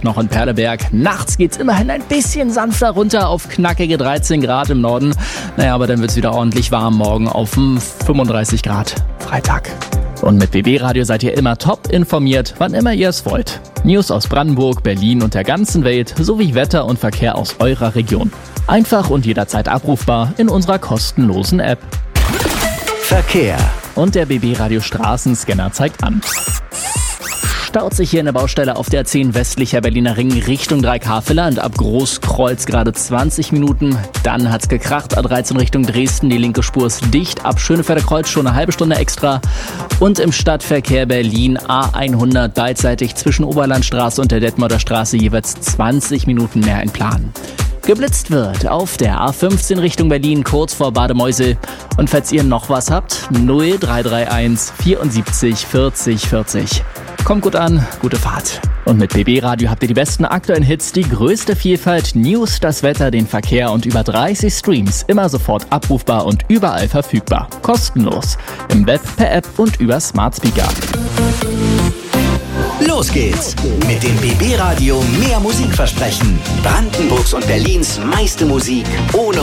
noch in Perleberg. Nachts geht's immerhin ein bisschen sanfter runter auf knackige 13 Grad im Norden. Naja, aber dann wird's wieder ordentlich warm morgen auf 35 Grad. Freitag. Und mit BB Radio seid ihr immer top informiert, wann immer ihr es wollt. News aus Brandenburg, Berlin und der ganzen Welt sowie Wetter und Verkehr aus eurer Region. Einfach und jederzeit abrufbar in unserer kostenlosen App. Verkehr. Und der BB Radio Straßenscanner zeigt an. Staut sich hier in der Baustelle auf der 10 westlicher Berliner Ring Richtung Dreikaffelland ab Großkreuz gerade 20 Minuten. Dann hat's gekracht, A13 Richtung Dresden, die linke Spur ist dicht, ab Schönefelder Kreuz schon eine halbe Stunde extra. Und im Stadtverkehr Berlin A100 beidseitig zwischen Oberlandstraße und der Detmolder Straße jeweils 20 Minuten mehr in Plan. Geblitzt wird auf der A15 Richtung Berlin, kurz vor Bademeusel. Und falls ihr noch was habt, 0331 74 40 40. Kommt gut an, gute Fahrt. Und mit BB Radio habt ihr die besten aktuellen Hits, die größte Vielfalt, News, das Wetter, den Verkehr und über 30 Streams. Immer sofort abrufbar und überall verfügbar. Kostenlos. Im Web, per App und über Smart Speaker. Los geht's mit dem BB Radio mehr Musikversprechen. Brandenburgs und Berlins meiste Musik ohne